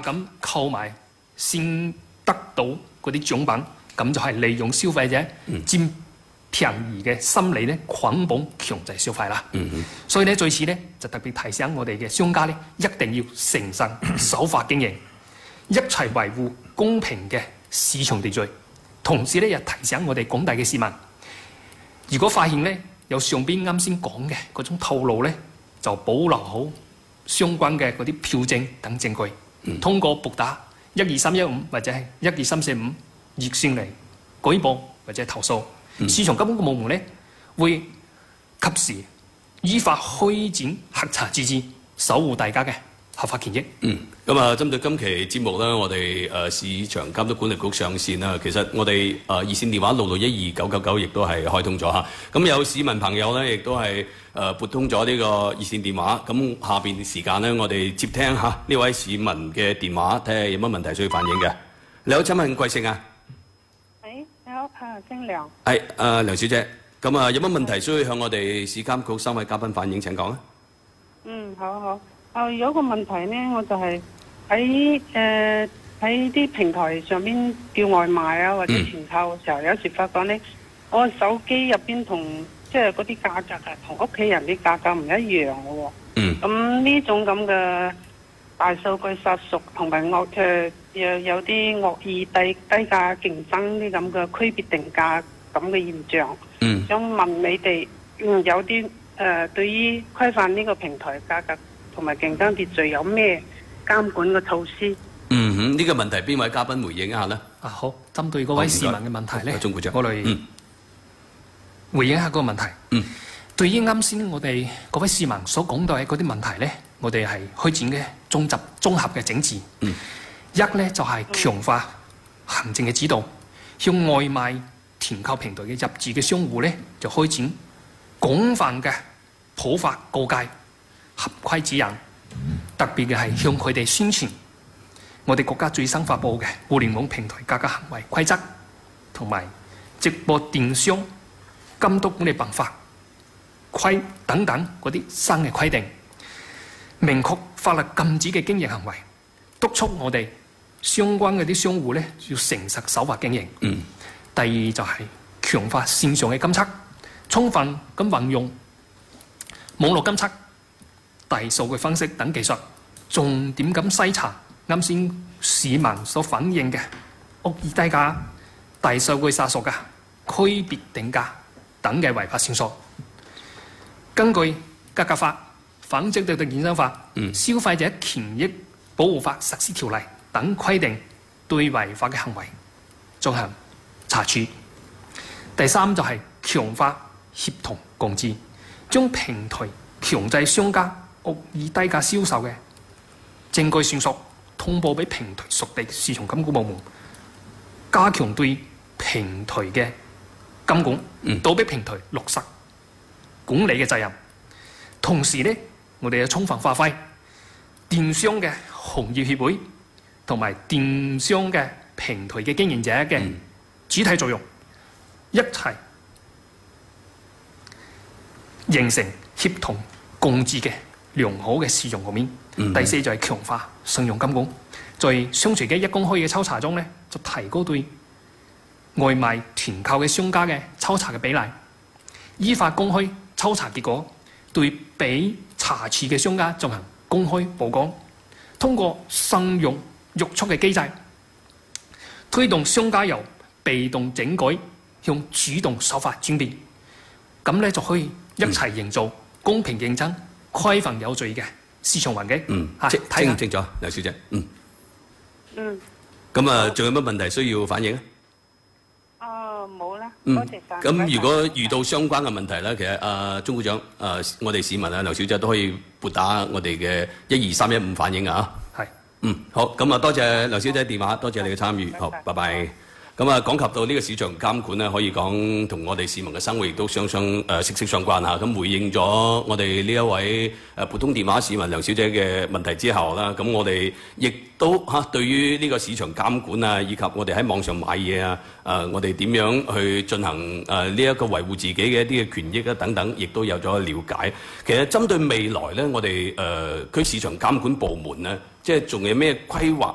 咁購買先得到嗰啲獎品，咁就係利用消費者佔便宜嘅心理咧捆綁強制消費啦。所以咧，在此咧就特別提醒我哋嘅商家咧，一定要誠實守法經營，一齊維護公平嘅市場秩序。同時咧，又提醒我哋廣大嘅市民，如果發現咧有上邊啱先講嘅嗰種套路咧，就保留好相關嘅嗰啲票證等證據，通過撥打12315或者係12345熱線嚟舉報或者投訴。市場監管部門咧會及時依法開展核查自治，守護大家嘅合法權益。 咁啊，針對今期節目咧，我哋市場監督管理局上線啦。其實我哋熱線電話6612999亦都係開通咗嚇。咁有市民朋友咧，亦都係撥通咗呢個熱線電話。咁下邊時間咧，我哋接聽下呢位市民嘅電話，睇下有乜問題需要反映嘅。你好，請問貴姓啊？ 你好，姓梁。 係梁小姐。咁啊，有乜問題需要向我哋市監局3位嘉賓反映？請講啊。 好。有個問題呢，我就係喺啲平台上邊叫外賣啊，或者團購嘅時候，有時發覺呢，我手機入邊同即係嗰啲價格啊，同屋企人啲價格唔一樣嘅喎。咁呢種咁嘅大數據殺熟同埋有啲惡意低價競爭啲咁嘅區別定價咁嘅現象。想問你哋有啲對於規範呢個平台價格同埋競爭秩序有咩監管嘅措施？ 呢個問題邊位嘉賓回應一下呢？ 好，針對嗰位市民嘅問題咧， 鍾股長， 我嚟回應一下嗰個問題。對於啱先我哋嗰位市民所講到嘅嗰啲問題咧，我哋係開展嘅綜合嘅整治。一咧就係強化行政嘅指導，向外賣團購平台嘅入駐嘅商戶咧，就開展廣泛嘅普法告誡、合規指引，特別嘅係向佢哋宣傳我哋國家最新發布嘅互聯網平台價格行為規則同埋直播電商監督管理辦法規等等嗰啲新嘅規定，明確法律禁止嘅經營行為，督促我哋相關嘅啲商戶咧要誠實守法經營。第二就係強化線上嘅監測，充分咁運用網絡監測、大數據分析等技術，重點咁篩查啱先市民所反映嘅惡意低價、大數據殺熟嘅區別定價等嘅違法線索。根據價格法、反則對競爭法、消費者權益保護法實施條例等規定，對違法嘅行為進行查處。第三就係強化協同共治，將平台強制商家惡意低價銷售嘅證據線索通報俾平台屬地市場監管部門，加強對平台嘅監管，倒逼平台落實管理嘅責任。同時呢，我哋要充分發揮電商嘅行業協會同埋電商嘅平台嘅經營者嘅主體作用，一齊形成協同共治嘅良好嘅市場局面。第四就係強化信用監管，在商隨機一公開嘅抽查中呢，就提高對外賣團購嘅商家嘅抽查嘅比例，依法公開抽查結果，對被查處嘅商家進行公開曝光，通過信用約束嘅機制，推動商家由被動整改向主動守法轉變，咁咧就可以一齊營造公平競爭、規範有序嘅市場環境。 清唔清楚，梁小姐？咁啊，仲有乜問題需要反映啊？ 冇啦，多謝晒。 咁如果遇到相關嘅問題咧，其實鍾股長，我哋市民啊，梁小姐都可以撥打我哋嘅12315反映啊。係。好，咁啊，多謝梁小姐電話，多謝你嘅參與。好，拜拜。咁啊，講及到呢個市場監管咧，可以講同我哋市民嘅生活亦都息息相關嚇。咁回應咗我哋呢一位普通電話市民梁小姐嘅問題之後啦，咁我哋亦都對於呢個市場監管啊，以及我哋喺網上買嘢啊，我哋點樣去進行呢一個維護自己嘅一啲嘅權益啊等等，亦都有咗了解。其實針對未來咧，我哋區市場監管部門咧，即係仲有咩規劃